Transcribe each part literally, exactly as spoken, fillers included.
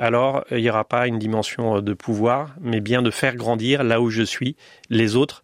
alors il n'y aura pas une dimension de pouvoir, mais bien de faire grandir là où je suis les autres,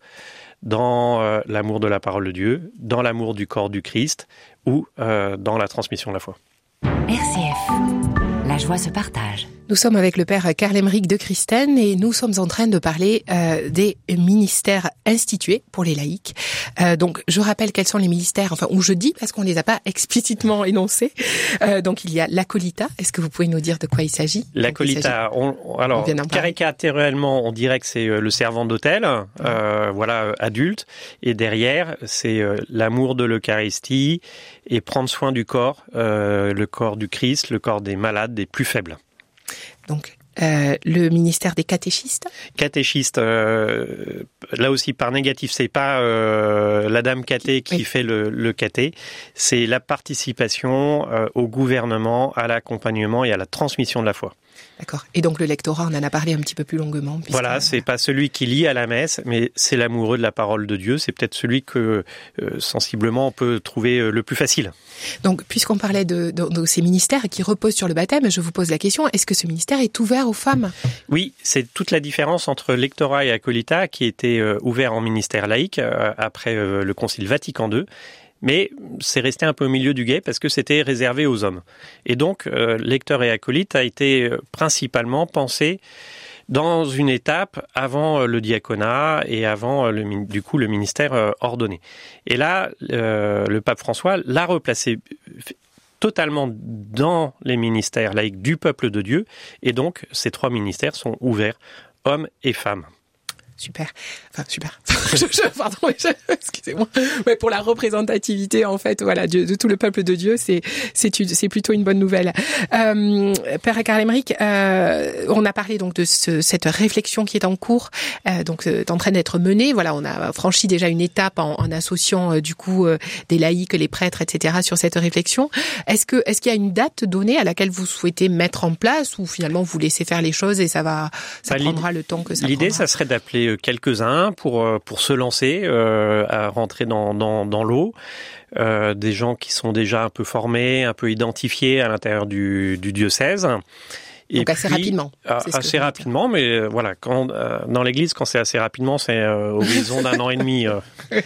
dans euh, l'amour de la parole de Dieu, dans l'amour du corps du Christ ou euh, dans la transmission de la foi. R C F, la joie se partage. Nous sommes avec le père Karl-Emerick de Christen et nous sommes en train de parler euh, des ministères institués pour les laïcs. Euh, donc, je rappelle quels sont les ministères, enfin, où je dis, parce qu'on les a pas explicitement énoncés. Euh, donc, il y a l'acolita. Est-ce que vous pouvez nous dire de quoi il s'agit? L'acolita, on, alors, on caricaturalement, on dirait que c'est le servant d'hôtel, mmh. euh, voilà, adulte. Et derrière, c'est euh, l'amour de l'Eucharistie et prendre soin du corps, euh, le corps du Christ, le corps des malades, des plus faibles. Donc, euh, le ministère des catéchistes. Catéchistes, euh, là aussi par négatif, c'est pas euh, la dame caté qui oui. fait le, le caté, c'est la participation euh, au gouvernement, à l'accompagnement et à la transmission de la foi. D'accord. Et donc le lectorat, on en a parlé un petit peu plus longuement. Voilà, c'est pas celui qui lit à la messe, mais c'est l'amoureux de la parole de Dieu. C'est peut-être celui que euh, sensiblement on peut trouver euh, le plus facile. Donc, puisqu'on parlait de, de, de ces ministères qui reposent sur le baptême, je vous pose la question, est-ce que ce ministère est ouvert aux femmes? Oui, c'est toute la différence entre lectorat et acolita qui était euh, ouvert en ministère laïque euh, après euh, le Concile Vatican deux. Mais c'est resté un peu au milieu du gué parce que c'était réservé aux hommes. Et donc, euh, lecteur et acolyte a été principalement pensé dans une étape avant le diaconat et avant, le, du coup, le ministère euh, ordonné. Et là, euh, le pape François l'a replacé totalement dans les ministères laïcs du peuple de Dieu. Et donc, ces trois ministères sont ouverts, hommes et femmes. Super. Enfin, super. je, je, pardon, je, excusez-moi. Ouais, pour la représentativité, en fait, voilà, de, de tout le peuple de Dieu, c'est, c'est, c'est plutôt une bonne nouvelle. Euh, Père Karl-Emerick, euh, on a parlé donc de ce, cette réflexion qui est en cours, euh, donc, est en train d'être menée. Voilà, on a franchi déjà une étape en, en associant, euh, du coup, euh, des laïcs, les prêtres, et cetera sur cette réflexion. Est-ce que, est-ce qu'il y a une date donnée à laquelle vous souhaitez mettre en place ou finalement vous laissez faire les choses et ça va, ça bah, prendra le temps que ça l'idée, prendra? Ça serait d'appeler quelques-uns pour pour se lancer euh, à rentrer dans dans dans l'eau, euh, des gens qui sont déjà un peu formés, un peu identifiés à l'intérieur du du diocèse. Et donc assez puis, rapidement. Assez rapidement, mais euh, voilà, quand euh, dans l'Église, quand c'est assez rapidement, c'est euh, horizon d'un an et demi. Euh,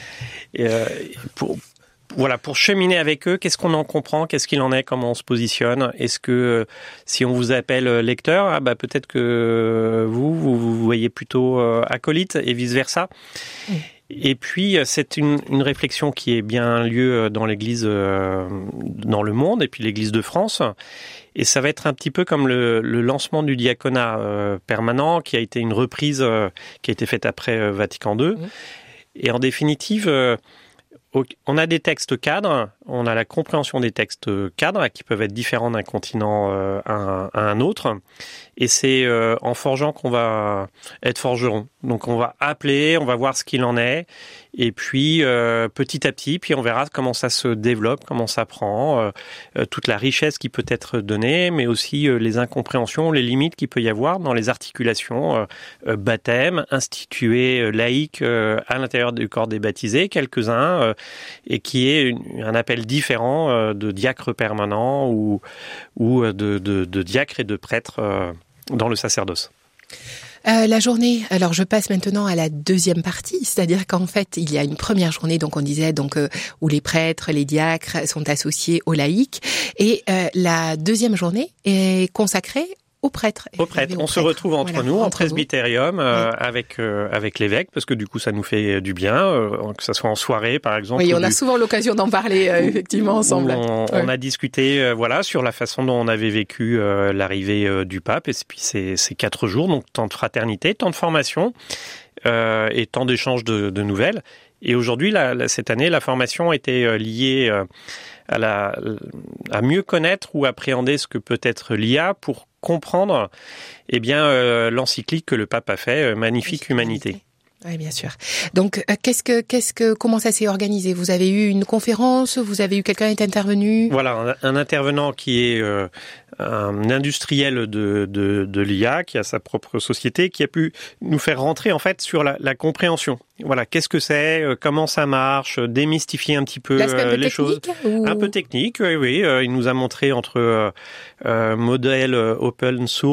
et, euh, pour Voilà, pour cheminer avec eux, qu'est-ce qu'on en comprend, qu'est-ce qu'il en est, comment on se positionne. Est-ce que si on vous appelle lecteur, ah bah peut-être que vous, vous, vous voyez plutôt euh, acolyte et vice-versa. Mmh. Et puis, c'est une, une réflexion qui est bien lieu dans l'Église, euh, dans le monde, et puis l'Église de France. Et ça va être un petit peu comme le, le lancement du diaconat euh, permanent, qui a été une reprise euh, qui a été faite après euh, Vatican deux. Mmh. Et en définitive... Euh, on a des textes cadres, on a la compréhension des textes cadres qui peuvent être différents d'un continent à un, à un autre. Et c'est en forgeant qu'on va être forgeron. Donc on va appeler, on va voir ce qu'il en est. Et puis euh, petit à petit, puis on verra comment ça se développe, comment ça prend, euh, toute la richesse qui peut être donnée, mais aussi euh, les incompréhensions, les limites qu'il peut y avoir dans les articulations euh, euh, baptême, institué, euh, laïque euh, à l'intérieur du corps des baptisés, quelques-uns, euh, et qui est une, un appel différent euh, de diacre permanent ou, ou de, de, de diacre et de prêtre euh, dans le sacerdoce. Euh, la journée, alors je passe maintenant à la deuxième partie, c'est-à-dire qu'en fait, il y a une première journée, donc on disait, donc euh, où les prêtres, les diacres sont associés aux laïcs, et euh, la deuxième journée est consacrée aux prêtres. Aux prêtres. On se retrouve entre voilà, nous entre en presbytérium euh, oui. avec euh, avec l'évêque parce que du coup ça nous fait du bien, euh, que ça soit en soirée par exemple. Oui, on a du... souvent l'occasion d'en parler euh, effectivement ensemble. On, ouais. on a discuté euh, voilà sur la façon dont on avait vécu euh, l'arrivée euh, du pape et puis ces ces quatre jours, donc temps de fraternité, temps de formation euh, et temps d'échange de, de nouvelles. Et aujourd'hui, la, la, cette année, la formation était euh, liée euh, à la à mieux connaître ou appréhender ce que peut être l'I A pour comprendre eh bien, euh, l'encyclique que le pape a fait, euh, Magnifique Humanité. Oui, bien sûr. Donc, euh, qu'est-ce que, qu'est-ce que, comment ça s'est organisé? Vous avez eu une conférence? Vous avez eu quelqu'un qui est intervenu? Voilà, un, un intervenant qui est euh, un industriel de, de, de l'I A, qui a sa propre société, qui a pu nous faire rentrer en fait sur la, la compréhension. Voilà, qu'est-ce que c'est, euh, comment ça marche, démystifier un petit peu euh, les choses. Ou... Un peu technique, oui, oui. Euh, il nous a montré entre euh, euh, modèles open source